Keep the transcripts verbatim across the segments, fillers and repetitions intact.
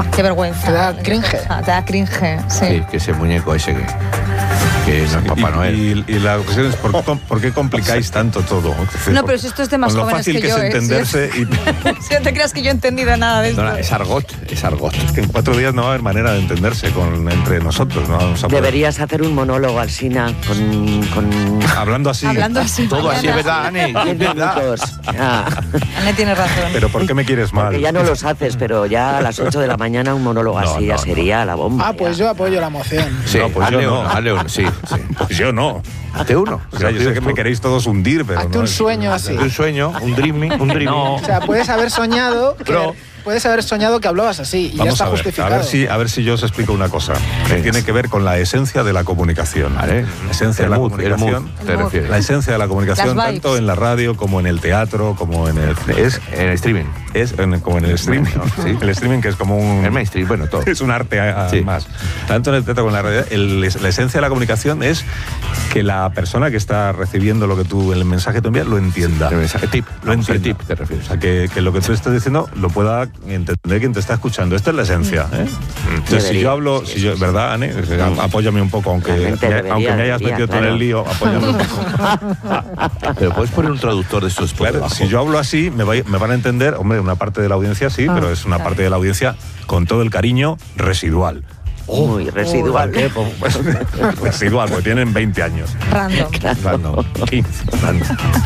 Oh, qué vergüenza. Te da cringe. Te da cringe, sí. Sí, que ese muñeco ese que... que no es Papá y, Noel. Y, y la cuestión es, ¿por, ¿por qué complicáis tanto todo? Es decir, No, pero si esto es de más con lo jóvenes fácil que, que yo, es ¿eh? entenderse Si, y... si no te creas que yo he entendido nada de esto. No, no, es argot, es argot. Es que en cuatro días no va a haber manera de entenderse con, entre nosotros. No vamos a poder- Deberías hacer un monólogo, Alsina, con... con... Hablando así. Hablando así. Todo así, es verdad, Ane, diez es verdad. minutos. Ah, Ane tiene razón. Pero ¿por qué me quieres mal? porque ya no los haces, pero ya a las ocho de la mañana un monólogo No, así ya no, sería la bomba. Ah, pues ya. yo apoyo la moción. Sí, No, pues hazle yo no. uno, hazle uno, sí, sí. Pues yo no. Hazte uno. O sea, yo sé que me queréis todos hundir, pero Hazte no un es- sueño así. Un sueño, un dreaming, un dreaming. No. O sea, puedes haber soñado que, Pero- puedes haber soñado que hablabas así y ya Vamos está a ver, a justificado. ver, si, a ver si yo os explico una cosa que Sí. tiene que ver con la esencia de la comunicación. Vale. La esencia El de la mood, el comunicación. mood, te El mood. refieres. La esencia de la comunicación, Las vibes. tanto en la radio como en el teatro, como en el. Es, En el streaming. es en- como en el streaming. Sí. El streaming, que es como un. El mainstream, bueno, todo. Es un arte a- a- Sí. más. Tanto en el teatro como en la radio. el- la esencia de la comunicación es que la persona que está recibiendo lo que tú, el mensaje que tú envías, lo entienda. El mensaje tip. Lo Vamos, el entienda. tip, te refieres. O sea, que, que lo que tú estás diciendo lo pueda entender quien te está escuchando. Esta es la esencia. ¿eh? Entonces, si Debería, yo hablo, sí, si yo, ¿verdad, Ane? Apóyame un poco, aunque, Realmente me, debería, aunque me hayas debería, metido tú en claro. el lío, apóyame un poco. Pero puedes poner un traductor de estos por Claro, debajo. si yo hablo así, me, va- me van a entender, hombre, una parte de la audiencia sí, Ah, pero es una claro. parte de la audiencia con todo el cariño residual. Muy residual. ¿Por qué? Pues, residual, porque tienen veinte años. Random. Random, quince, random.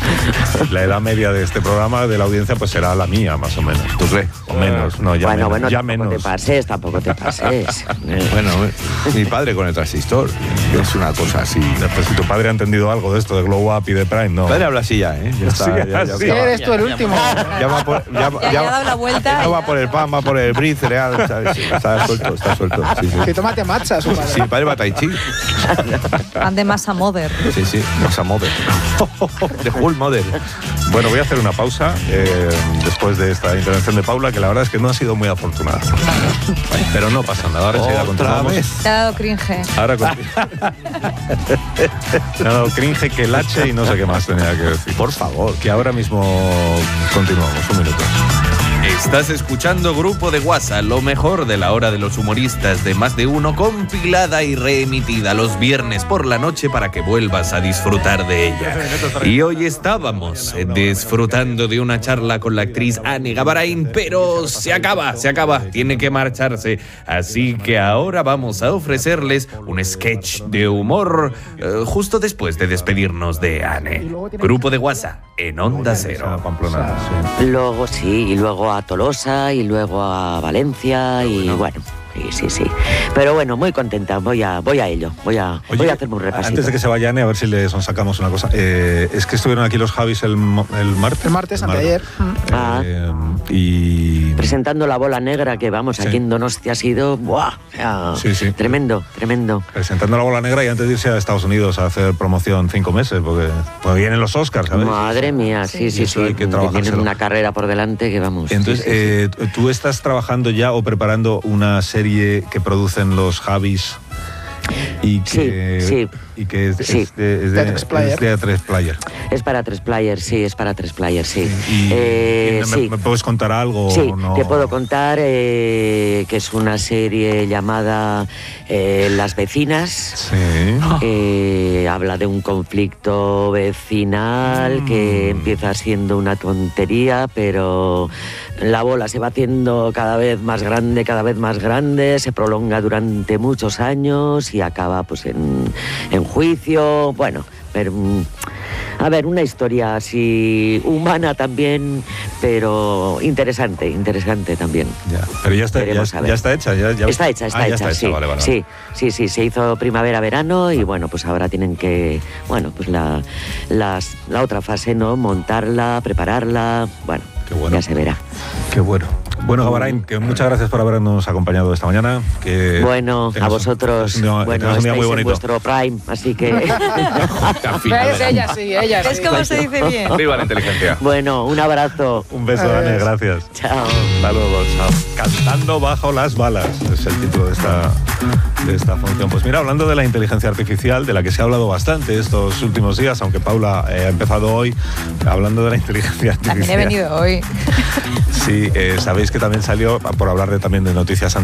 La edad media de este programa, de la audiencia, pues será la mía, más o menos. ¿Tú crees? O menos, no, ya bueno, menos. bueno, ya tampoco menos. te pases, tampoco te pases. Eh, Bueno, mi padre con el transistor. Es una cosa así. Pues si tu padre ha entendido algo de esto de Glow Up y de Prime, no. Mi padre habla así ya, ¿eh? Ya está. Sí, ya, ya, así. ya va. Eres tú el último. Ya va por, ya, Ya, ya ha dado la vuelta. No va por el pan, va por el brie cereal, ¿sabes? Está suelto, está suelto. Sí, sí. Que tómate matcha, su padre. Sí, mi padre va a Tai Chi. Van de masa mother. Sí, sí, Masa Mother. De Full Mother. Bueno, voy a hacer una pausa eh, después de esta intervención de Paula, que la verdad es que no ha sido muy afortunada. Pero no pasa nada, ahora enseguida Otra continuamos. vez. Te ha dado cringe. Ahora con... Me ha dado cringe, que lache y no sé qué más tenía que decir. Por favor. Que ahora mismo continuamos, un minuto. Estás escuchando Grupo de WhatsApp, lo mejor de la hora de los humoristas de Más de Uno, compilada y reemitida los viernes por la noche para que vuelvas a disfrutar de ella. Y hoy estábamos eh, disfrutando de una charla con la actriz Ane Gabarain, pero se acaba, se acaba, tiene que marcharse. Así que ahora vamos a ofrecerles un sketch de humor eh, justo después de despedirnos de Ane. Grupo de WhatsApp en Onda Cero. Pamplona, sí. Luego sí, y luego a Tolosa, y luego a Valencia, y bueno, sí, sí, sí. Pero bueno, muy contenta, voy a, voy a ello, voy a, Oye, voy a hacerme un repasito. antes de que se vaya Ane, a ver si le sacamos una cosa. Eh, es que estuvieron aquí los Javis el, mo- el martes. El martes, anteayer. Ah. Eh, y... Presentando La Bola Negra, que vamos, Sí. aquí en Donostia ha sido, ¡buah! O sea, Sí, sí. tremendo, tremendo. Presentando La Bola Negra y antes de irse a Estados Unidos a hacer promoción cinco meses, porque pues vienen los Oscars, ¿sabes? Madre mía, sí, Y sí, eso sí. hay que que trabajárselo. tienen una carrera por delante que vamos. Entonces, sí, sí, sí. eh, ¿tú estás trabajando ya o preparando una serie que producen los Javis? Y que, Sí, sí. Y que es, Sí. es de, es De de, A tres Player. es de A tres Player. Es para tres players, sí, es para tres players, sí. Y, Eh, y me, sí. ¿me puedes contar algo? Sí, o no? te puedo contar eh, que es una serie llamada eh, Las Vecinas. Sí. Eh, habla de un conflicto vecinal que Mm. empieza siendo una tontería, pero la bola se va haciendo cada vez más grande, cada vez más grande, se prolonga durante muchos años y acaba pues en, en juicio. Bueno, pero mm, a ver, una historia así humana también, pero interesante, interesante también. Ya. Pero ya está, ya, Veremos a ver. ya está hecha. Ya, ya- Está hecha, está Ah, ya hecha, sí. Vale, vale, sí, sí, sí, se hizo primavera-verano y bueno, pues ahora tienen que, bueno, pues la, las, la otra fase, ¿no? Montarla, prepararla, bueno, Qué bueno. ya se verá. Qué bueno. Bueno, Gabarain, que muchas gracias por habernos acompañado esta mañana. Que Bueno, tengas a un- vosotros, que tengas un día- que bueno, tengas un día estáis muy en bonito. vuestro prime, así que, ¿Ves? Ella sí, ella sí. ¿Ves cómo se dice bien? Viva la inteligencia. bueno, un abrazo. Un beso, Adiós. Ane, gracias. Chao. Hasta luego, chao. Cantando bajo las balas es el título de esta, de esta función. Pues mira, hablando de la inteligencia artificial, de la que se ha hablado bastante estos últimos días, aunque Paula eh, ha empezado hoy, hablando de la inteligencia artificial. También he venido hoy. Sí, eh, sabéis que también salió, por hablar de, también de noticias